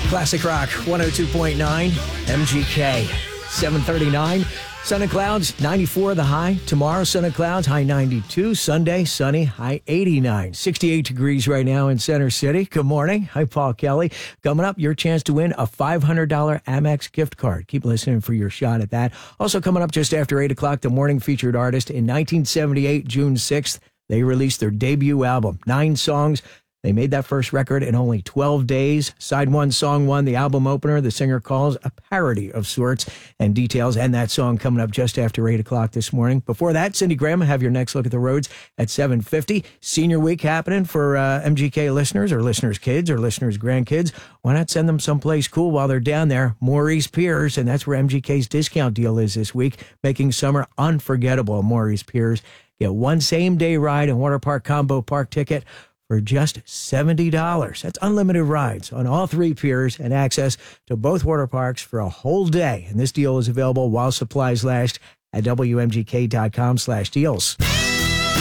Classic Rock 102.9, MGK 739. Sun and clouds, 94 the high. Tomorrow, sun and clouds, high 92. Sunday, sunny, high 89. 68 degrees right now in Center City. Good morning. Hi, Paul Kelly. Coming up, your chance to win a $500 Amex gift card. Keep listening for your shot at that. Also coming up just after 8 o'clock, the morning featured artist. In 1978, June 6th, they released their debut album, 9 songs. They made that first record in only 12 days. Side 1, song 1, the album opener, the singer calls a parody of sorts, and details and that song coming up just after 8 o'clock this morning. Before that, Cindy Graham will have your next look at the roads at 7:50. Senior week happening for MGK listeners or listeners' kids or listeners' grandkids. Why not send them someplace cool while they're down there? Maurice Piers, and that's where MGK's discount deal is this week, making summer unforgettable. Maurice Piers. Get one same-day ride and water park combo park ticket for just $70. That's unlimited rides on all 3 piers and access to both water parks for a whole day. And this deal is available while supplies last at WMGK.com/deals.